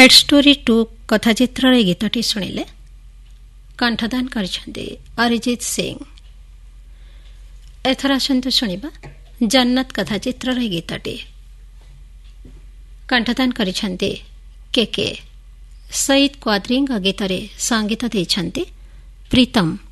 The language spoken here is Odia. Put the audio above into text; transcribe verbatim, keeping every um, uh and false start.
ହେଡ୍ ଷ୍ଟୋରି ଟୁ କଥାଚିତ୍ରର ଏ ଗୀତଟି ଶୁଣିଲେ। କଣ୍ଠଦାନ କରିଛନ୍ତି ଅରିଜିତ ସିଂ। ଏଥର ଆସନ୍ତୁ ଶୁଣିବା ଜନ୍ନତ କଥାଚିତ୍ରର ଏ ଗୀତଟି। କଣ୍ଠଦାନ କରିଛନ୍ତି କେ କେ। ସଇଦ କ୍ୱାଦ୍ରିଙ୍କ ଗୀତରେ ସଙ୍ଗୀତ ଦେଇଛନ୍ତି ପ୍ରୀତମ।